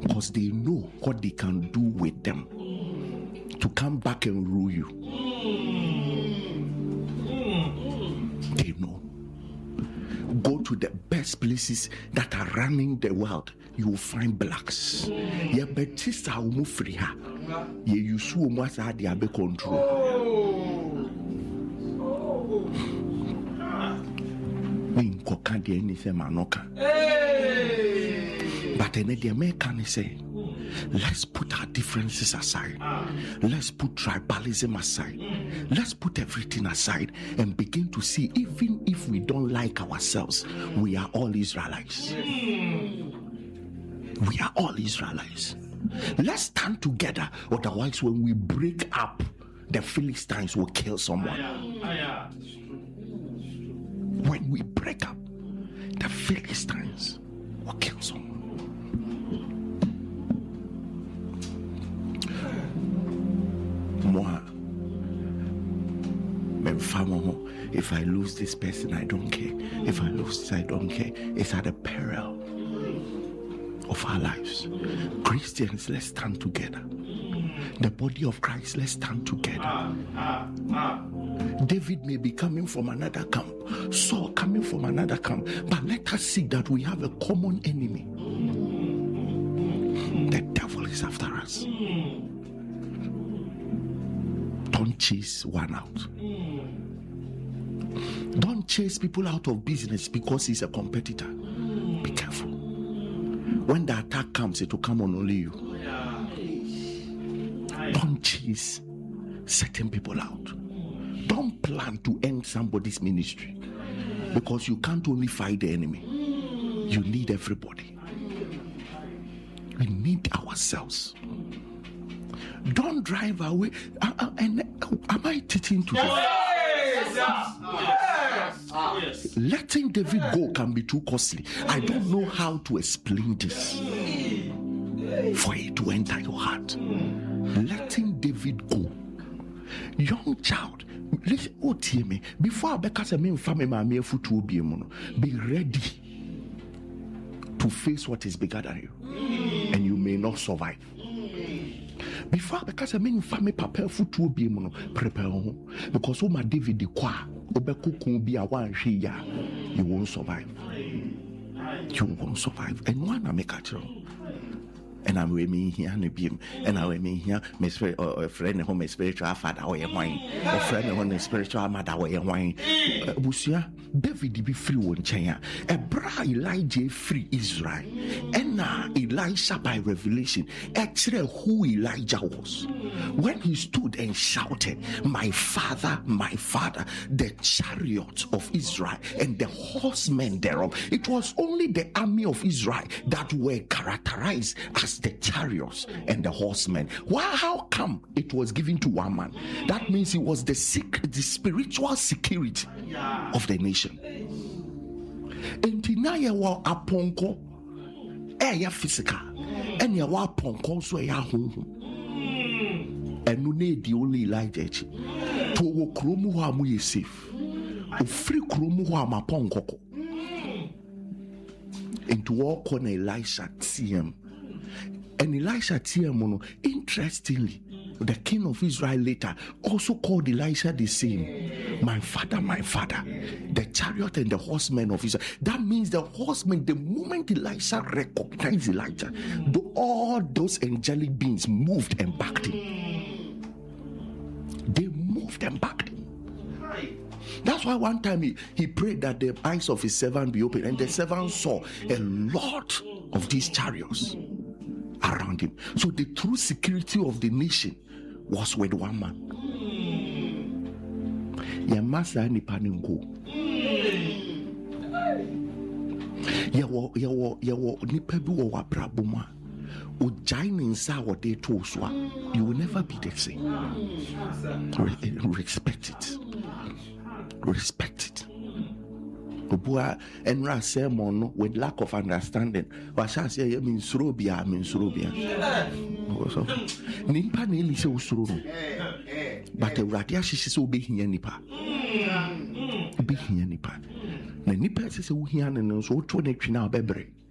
because they know what they can do with them to come back and rule you. They know. Go to the best places that are running the world, you will find blacks. Yeah, but this is how free her. Yeah, you saw what I had the control. Me koka de ni se manoka. But then the American say, let's put our differences aside. Let's put tribalism aside. Let's put everything aside and begin to see, even if we don't like ourselves, we are all Israelites. We are all Israelites. Let's stand together. Otherwise, when we break up, the Philistines will kill someone. When we break up, the Philistines will kill someone. If I lose this person, I don't care. If I lose this, I don't care. It's at the peril of our lives. Christians, let's stand together. The body of Christ, let's stand together. David may be coming from another camp, Saul coming from another camp, but let us see that we have a common enemy. The devil is after us. Don't chase one out. Don't chase people out of business because he's a competitor. Be careful. When the attack comes, it will come on only you. Don't chase certain people out. Don't plan to end somebody's ministry, because you can't only fight the enemy. You need everybody. We need ourselves. Don't drive away. Am I teaching to this? Yes. Letting David go can be too costly. I don't know how to explain this for it to enter your heart. Letting David go. Young child, listen, me before I be ready to face what is bigger than you, and you may not survive. Before, because I mean, family prepare food to be prepare because my David the qua be a one you won't survive. You won't survive. And one I make a and I'm with me here and beam, and I mean here, my friend whom my spiritual father or a wine, a friend whom my spiritual mother or a wine. Busia, David be free one chain, a bra Elijah free Israel, and now Elisha by revelation, actually who Elijah was. When he stood and shouted, my father, the chariots of Israel and the horsemen thereof, it was only the army of Israel that were characterized as the chariots and the horsemen. Why? How come it was given to one man? That means it was the spiritual security of the nation. Entinaya wa aponko eya physical, and ya wa aponko so eya home. And no need the only Elijah to wo kromu ho amu ye safe. O free kromu ho amaponko into walk on Elisha TM. And Elisha TM, interestingly, the king of Israel later also called Elisha the same. My father, the chariot and the horsemen of Israel. That means the horsemen, the moment Elisha recognized Elijah, all those angelic beings moved and backed him. They moved and backed him. That's why one time he prayed that the eyes of his servant be opened, and the servant saw a lot of these chariots around him. So the true security of the nation was with one man. Yamasa nipaningo. Yawo nipebu wa brabuma. Ujainin sa what they told you will never be the same. Respect it. Respect it. And sermon with lack of understanding. What I say means Robia. Nimpa nearly so suru. But the radia she so be here nipa. Be here nipa. The nipa says we here and so to next now bebre.